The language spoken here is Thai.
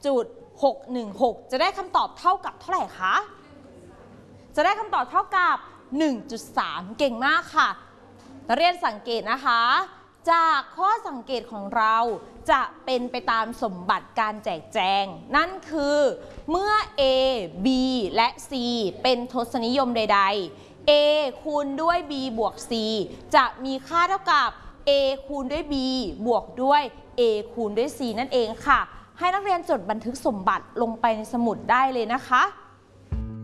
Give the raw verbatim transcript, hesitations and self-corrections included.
จุดหกหนึ่งหก จะได้คำตอบเท่ากับเท่าไหร่คะจะได้คำตอบเท่ากับ หนึ่งจุดสาม เก่งมากค่ะนักเรียนสังเกตนะคะจากข้อสังเกตของเราจะเป็นไปตามสมบัติการแจกแจงนั่นคือเมื่อ A B และ C เป็นทศนิยมใดๆ A คูณด้วย B บวก C จะมีค่าเท่ากับ A คูณด้วย B บวกด้วย A คูณด้วย C นั่นเองค่ะให้นักเรียนจดบันทึกสมบัติลงไปในสมุดได้เลยนะคะ